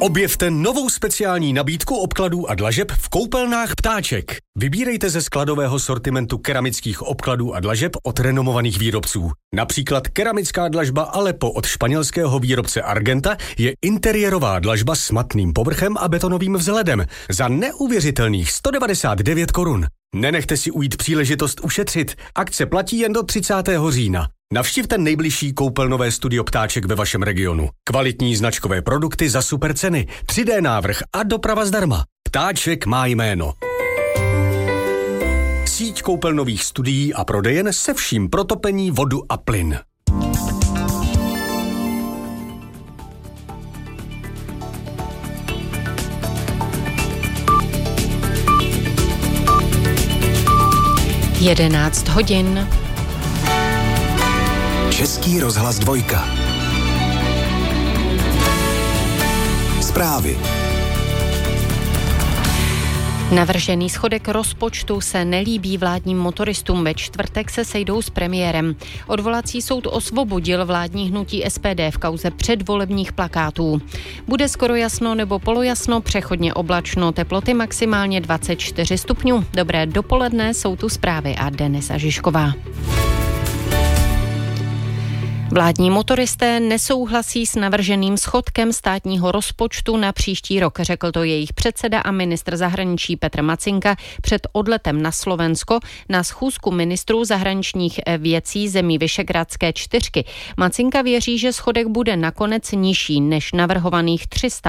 Objevte novou speciální nabídku obkladů a dlažeb v koupelnách Ptáček. Vybírejte ze skladového sortimentu keramických obkladů a dlažeb od renomovaných výrobců. Například keramická dlažba Aleppo od španělského výrobce Argenta je interiérová dlažba s matným povrchem a betonovým vzhledem za neuvěřitelných 199 korun. Nenechte si ujít příležitost ušetřit. Akce platí jen do 30. října. Navštivte nejbližší koupelnové studio Ptáček ve vašem regionu. Kvalitní značkové produkty za super ceny, 3D návrh a doprava zdarma. Ptáček má jméno. Síť koupelnových studií a prodejen se vším pro topení, vodu a plyn. Jedenáct hodin. Český rozhlas 2. Zprávy. Navržený schodek rozpočtu se nelíbí vládním motoristům. Ve čtvrtek se sejdou s premiérem. Odvolací soud osvobodil vládní hnutí SPD v kauze předvolebních plakátů. Bude skoro jasno nebo polojasno, přechodně oblačno, teploty maximálně 24 stupňů. Dobré dopoledne, jsou tu zprávy a Denisa Žižková. Vládní motoristé nesouhlasí s navrženým schodkem státního rozpočtu na příští rok, řekl to jejich předseda a ministr zahraničí Petr Macinka před odletem na Slovensko na schůzku ministrů zahraničních věcí zemí Visegrádské čtyřky. Macinka věří, že schodek bude nakonec nižší než navrhovaných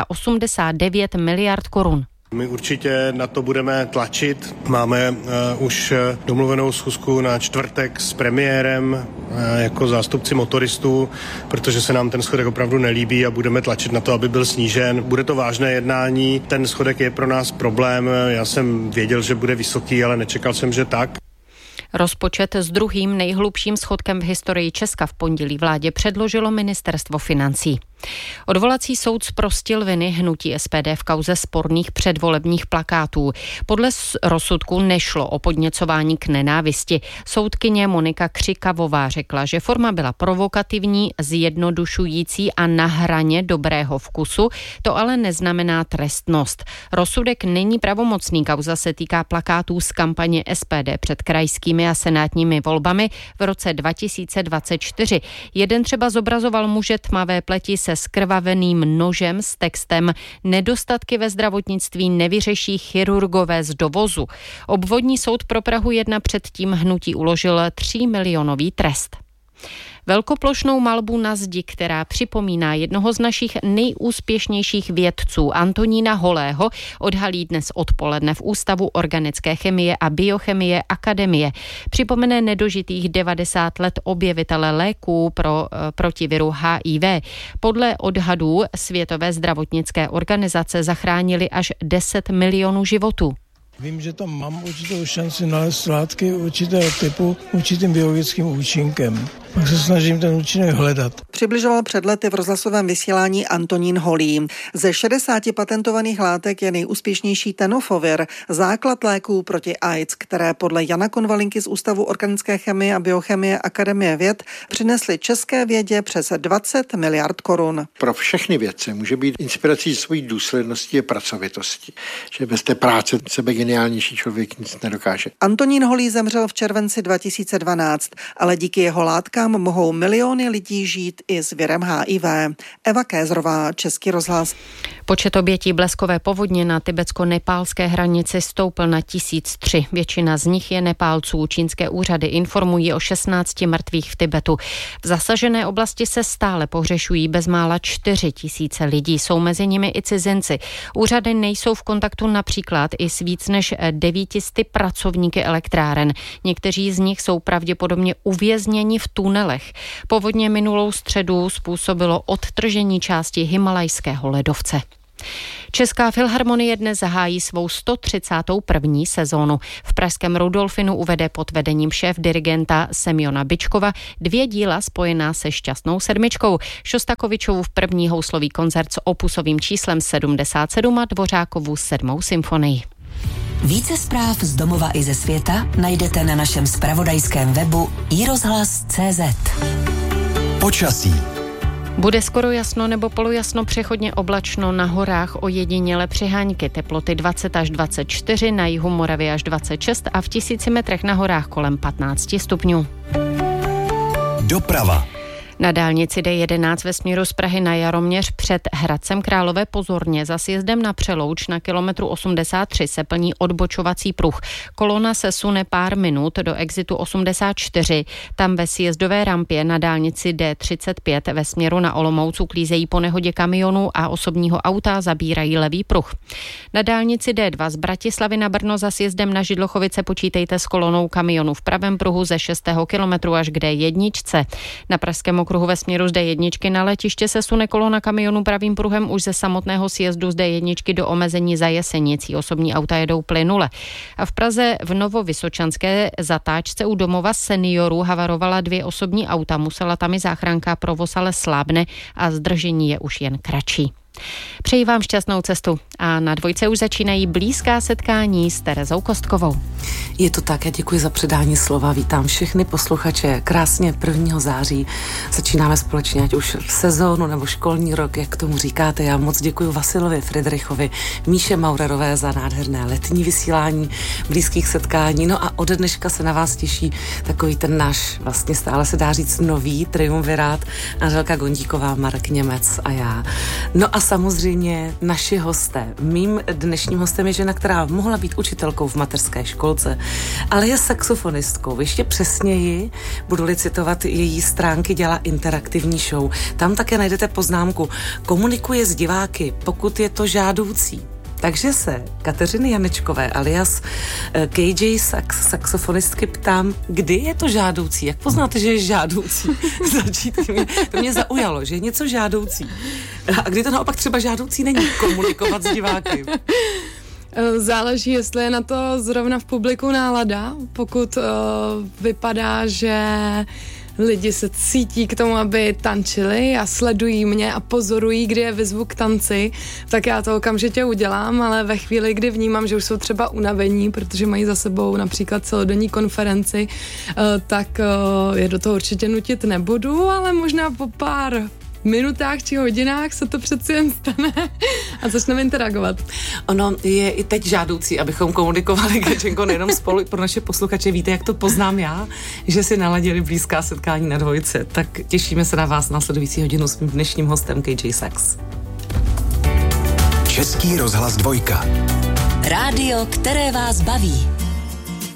389 miliard korun. My určitě na to budeme tlačit. Máme už domluvenou schůzku na čtvrtek s premiérem jako zástupci motoristů, protože se nám ten schodek opravdu nelíbí a budeme tlačit na to, aby byl snížen. Bude to vážné jednání, ten schodek je pro nás problém. Já jsem věděl, že bude vysoký, ale nečekal jsem, že tak. Rozpočet s druhým nejhlubším schodkem v historii Česka v pondělí vládě předložilo ministerstvo financí. Odvolací soud zprostil viny hnutí SPD v kauze sporných předvolebních plakátů. Podle rozsudku nešlo o podněcování k nenávisti. Soudkyně Monika Křikavová řekla, že forma byla provokativní, zjednodušující a na hraně dobrého vkusu. To ale neznamená trestnost. Rozsudek není pravomocný. Kauza se týká plakátů z kampaně SPD před krajskými a senátními volbami v roce 2024. Jeden třeba zobrazoval muže tmavé pleti se skrvaveným nožem s textem "Nedostatky ve zdravotnictví nevyřeší chirurgové z dovozu". Obvodní soud pro Prahu 1 předtím hnutí uložil 3milionový trest. Velkoplošnou malbu na zdi, která připomíná jednoho z našich nejúspěšnějších vědců, Antonína Holého, odhalí dnes odpoledne v Ústavu organické chemie a biochemie Akademie. Připomene nedožitých 90 let objevitele léků proti viru HIV. Podle odhadů Světové zdravotnické organizace zachránili až 10 milionů životů. Vím, že tam mám určitou šanci nalézt látky určitého typu určitým biologickým účinkem. Pak se snažím ten účinek hledat. Přibližoval před lety v rozhlasovém vysílání Antonín Holý. Ze 60 patentovaných látek je nejúspěšnější tenofovir, základ léků proti AIDS, které podle Jana Konvalinky z Ústavu organické chemie a biochemie Akademie věd přinesly české vědě přes 20 miliard korun. Pro všechny vědce může být inspirací svojí důslednosti a pracovitosti, že bez té práce sebe geniálnější člověk nic nedokáže. Antonín Holý zemřel v červenci 2012, ale díky jeho látkám mohou miliony lidí žít i s virem HIV. Eva Kézrová, Český rozhlas. Počet obětí bleskové povodně na tibetsko-nepálské hranici stoupl na 1003. Většina z nich je Nepálců. Čínské úřady informují o 16 mrtvých v Tibetu. V zasažené oblasti se stále pohřešují bezmála 4 000 lidí. Jsou mezi nimi i cizinci. Úřady nejsou v kontaktu například i s víc než 900 pracovníky elektráren. Někteří z nich jsou pravděpodobně uvězněni v tunelech. Povodně minulou středu způsobilo odtržení části himalajského ledovce. Česká filharmonie dnes zahájí svou 131. sezónu. V pražském Rudolfinu uvede pod vedením šéfdirigenta Semjona Byčkova 2 díla spojená se Šťastnou sedmičkou. Šostakovičovu první houslový koncert s opusovým číslem 77 a Dvořákovu 7. symfonii. Více zpráv z domova i ze světa najdete na našem zpravodajském webu iRozhlas.cz. Počasí. Bude skoro jasno nebo polojasno, přechodně oblačno, na horách ojediněle přiháňky, teploty 20 až 24, na jihu Moravy až 26 a v 1000 metrech na horách kolem 15 stupňů. Doprava. Na dálnici D11 ve směru z Prahy na Jaroměř před Hradcem Králové pozorně za sjezdem na Přelouč na kilometru 83 se plní odbočovací pruh. Kolona se sune pár minut do exitu 84. Tam ve sjezdové rampě na dálnici D35 ve směru na Olomouc uklízejí po nehodě kamionů a osobního auta, zabírají levý pruh. Na dálnici D2 z Bratislavy na Brno za sjezdem na Židlochovice počítejte s kolonou kamionů v pravém pruhu ze 6. kilometru až k D1. Na pražském okruhu ve směru z D1 na letiště se sune kolona kamionů pravým pruhem už ze samotného sjezdu z D1 do omezení za Jesenicí. Osobní auta jedou plynule. A v Praze v Novovysočanské zatáčce u domova seniorů havarovala 2 osobní auta. Musela tam i záchranka, provoz ale slábne a zdržení je už jen kratší. Přeji vám šťastnou cestu a na Dvojce už začínají blízká setkání s Terezou Kostkovou. Je to tak, já děkuji za předání slova, vítám všechny posluchače. Krásně 1. září začínáme společně, ať už sezónu nebo školní rok, jak k tomu říkáte. Já moc děkuji Vasilovi Friedrichovi, Míše Maurerové za nádherné letní vysílání blízkých setkání. No a ode dneška se na vás těší takový ten náš, vlastně stále se dá říct, nový triumvirát. Anželka Gondíková, Marek Němec a já. No a samozřejmě naši hosté. Mým dnešním hostem je žena, která mohla být učitelkou v mateřské školce, ale je saxofonistkou. Ještě přesněji, budu-li citovat její stránky, dělá interaktivní show. Tam také najdete poznámku. Komunikuje s diváky, pokud je to žádoucí. Takže se Kateřiny Janečkové alias KJ saxofonistky ptám, kdy je to žádoucí? Jak poznáte, že je žádoucí? To mě zaujalo, že je něco žádoucí. A kdy to naopak třeba žádoucí není komunikovat s diváky? Záleží, jestli je na to zrovna v publiku nálada. Pokud vypadá, že lidi se cítí k tomu, aby tančili a sledují mě a pozorují, kdy je vyzvu k tanci, tak já to okamžitě udělám, ale ve chvíli, kdy vnímám, že už jsou třeba unavení, protože mají za sebou například celodenní konferenci, tak je do toho určitě nutit nebudu, ale možná po pár minutách či hodinách se to přeci jen stane a začneme interagovat. Ono je i teď žádoucí, abychom komunikovali, Kačenko, nejenom spolu pro naše posluchače. Víte, jak to poznám já, že si naladili blízká setkání na Dvojce. Tak těšíme se na vás následující hodinu s mým dnešním hostem KJ Sax. Český rozhlas 2. Rádio, které vás baví.